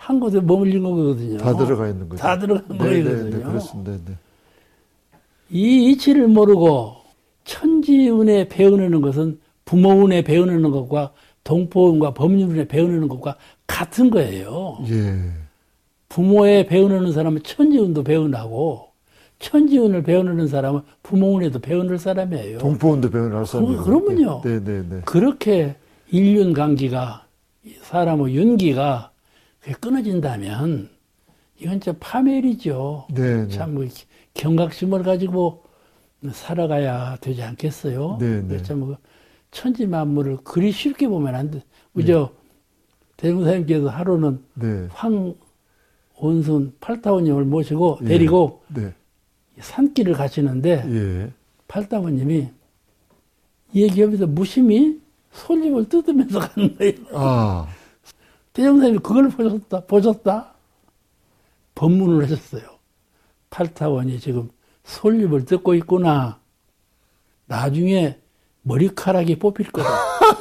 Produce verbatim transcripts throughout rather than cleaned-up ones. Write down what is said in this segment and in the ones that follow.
한 곳에 머물린 거거든요. 다 들어가 있는 거죠. 다 들어간 네, 거거든요. 네, 네, 그렇습니다. 네. 이 이치를 모르고 천지운에 배우는 것은 부모운에 배우는 것과 동포운과 법률운에 배우는 것과 같은 거예요. 예. 부모에 배우는 사람은 천지운도 배우나고 천지운을 배우는 사람은 부모운에도 배우는 사람이에요. 동포운도 배우는 사람이에요. 그러면요. 네, 네, 네. 그렇게 일륜관기가 사람의 윤기가 끊어진다면 이건 진짜 파멸이죠. 네, 네. 참 뭐 경각심을 가지고 살아가야 되지 않겠어요? 네, 네. 참 천지 만물을 그리 쉽게 보면 안 돼. 그죠? 네. 대무사님께서 하루는 네. 황원순 팔타원님을 모시고 예. 데리고 네. 산길을 가시는데 예. 팔타원님이 얘기하면서 무심히 솔잎을 뜯으면서 가는 거예요. 아. 대종사님이 그걸 보셨다, 보셨다? 법문을 하셨어요. 팔타원이 지금 솔잎을 뜯고 있구나. 나중에 머리카락이 뽑힐 거다.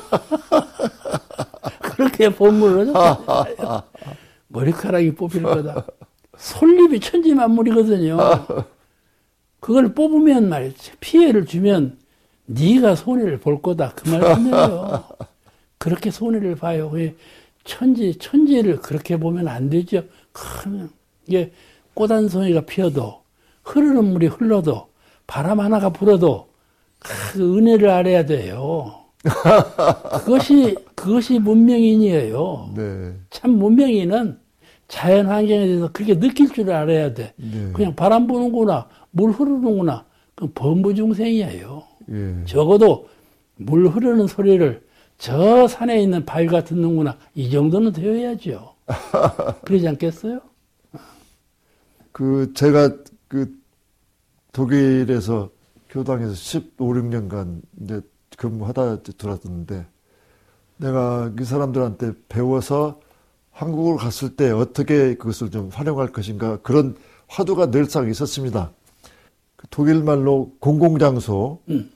그렇게 법문을 하셨어요. 머리카락이 뽑힐 거다. 솔잎이 천지만물이거든요. 그걸 뽑으면 말이지 피해를 주면 네가 손해를 볼 거다. 그 말씀이에요. 그렇게 손해를 봐요. 천지, 천지를 그렇게 보면 안 되죠. 큰, 이게 꽃 한 송이가 피어도, 흐르는 물이 흘러도, 바람 하나가 불어도, 그 은혜를 알아야 돼요. 그것이, 그것이 문명인이에요. 네. 참 문명인은 자연 환경에 대해서 그렇게 느낄 줄 알아야 돼. 네. 그냥 바람 부는구나, 물 흐르는구나. 그건 범부중생이에요. 예. 적어도 물 흐르는 소리를 저 산에 있는 바위가 듣는구나. 이 정도는 되어야죠. 그러지 않겠어요? 그, 제가 그 독일에서 교당에서 십오, 육 년간 이제 근무하다 들어왔는데 내가 이 사람들한테 배워서 한국으로 갔을 때 어떻게 그것을 좀 활용할 것인가 그런 화두가 늘상 있었습니다. 독일 말로 공공장소, 음.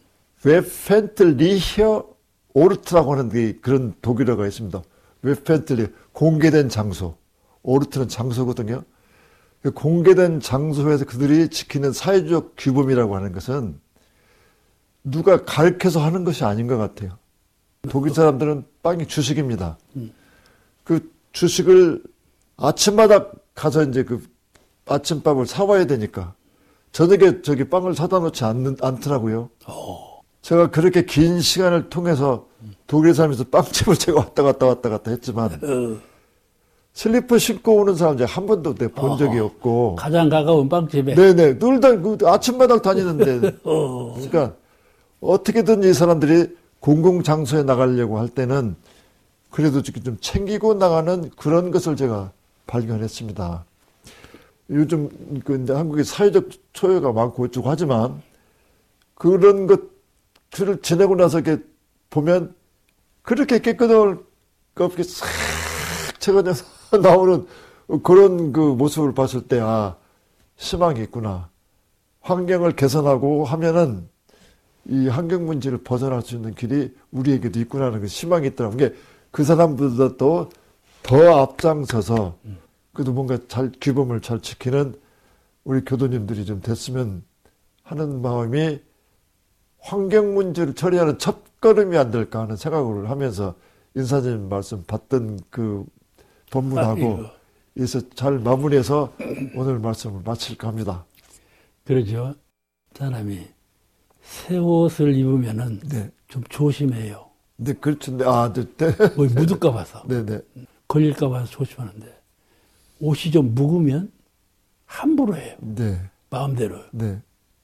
웹펜틀리혀 오르트라고 하는 게 그런 독일어가 있습니다. 웹펜틀리, 공개된 장소. 오르트는 장소거든요. 공개된 장소에서 그들이 지키는 사회적 규범이라고 하는 것은 누가 가르쳐서 하는 것이 아닌 것 같아요. 독일 사람들은 빵이 주식입니다. 음. 그 주식을 아침마다 가서 이제 그 아침밥을 사와야 되니까 저녁에 저기 빵을 사다 놓지 않는, 않더라고요. 오. 제가 그렇게 긴 시간을 통해서 독일 사람에서 빵집을 제가 왔다 갔다 왔다 갔다 했지만 어. 슬리퍼 신고 오는 사람 제가 한 번도 본 적이 없고. 가장 가까운 빵집에. 네네. 늘 다 그 아침마다 다니는데. 어. 그러니까 어떻게든 이 사람들이 공공장소에 나가려고 할 때는 그래도 좀 챙기고 나가는 그런 것을 제가 발견했습니다. 요즘 그 이제 한국의 사회적 초여가 많고 어쩌고 하지만 그런 것들을 지내고 나서 이렇게 보면 그렇게 깨끗할 거 없게 싹 채가져서 나오는 그런 그 모습을 봤을 때 아 희망이 있구나. 환경을 개선하고 하면은 이 환경 문제를 벗어날 수 있는 길이 우리에게도 있구나라는 그 희망이 있더라고요. 그게 그 사람보다 또 더 앞장서서 그래도 뭔가 잘 규범을 잘 지키는 우리 교도님들이 좀 됐으면 하는 마음이 환경 문제를 처리하는 첫걸음이 안 될까 하는 생각을 하면서 인사님 말씀 받던 그 본문하고 이래서 잘 마무리해서 오늘 말씀을 마칠까 합니다. 그러죠. 사람이 새 옷을 입으면은 네. 좀 조심해요. 네, 그렇죠. 아, 네. 뭐 묻을까 봐서. 네네. 걸릴까 봐서 조심하는데 옷이 좀 묵으면 함부로 해요. 네. 마음대로요. 네.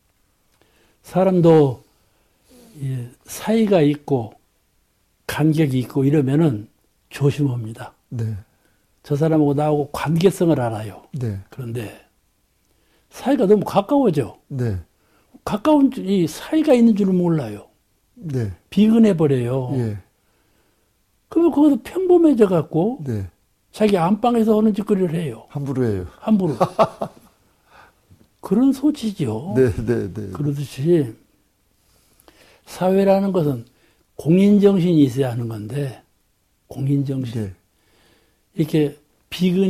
사람도 사이가 있고 간격이 있고 이러면은 조심합니다. 네. 저 사람하고 나하고 관계성을 알아요. 네. 그런데 사이가 너무 가까워져. 네. 가까운 이 사이가 있는 줄을 몰라요. 네. 비근해 버려요. 예. 그러면 거기서 평범해져 갖고 네. 자기 안방에서 하는 짓거리를 해요. 함부로 해요. 함부로. 그런 소치죠. 네, 네, 네. 그러듯이 사회라는 것은 공인정신이 있어야 하는 건데 공인정신. 네. 이렇게 비근